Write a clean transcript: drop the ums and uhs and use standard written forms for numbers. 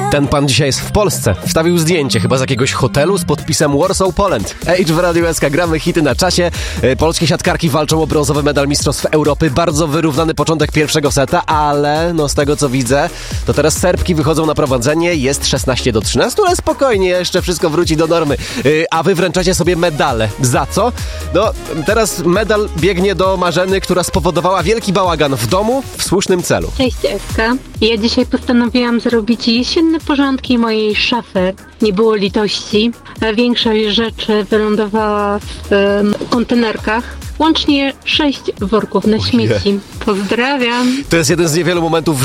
Ten pan dzisiaj jest w Polsce. Wstawił zdjęcie chyba z jakiegoś hotelu z podpisem Warsaw Poland. Age w Radiu SK, gramy hity na czasie. Polskie siatkarki walczą o brązowy medal Mistrzostw Europy. Bardzo wyrównany początek pierwszego seta, ale z tego co widzę, to teraz Serbki wychodzą na prowadzenie. Jest 16-13, ale spokojnie, jeszcze wszystko wróci do normy. A wy wręczacie sobie medale. Za co? Teraz medal biegnie do Marzeny, która spowodowała wielki bałagan w domu w słusznym celu. Cześć SK. Ja dzisiaj postanowiłam zrobić jesienne porządki mojej szafy. Nie było litości. Większość rzeczy wylądowała w kontenerkach. Łącznie 6 worków na śmieci. Pozdrawiam. To jest jeden z niewielu momentów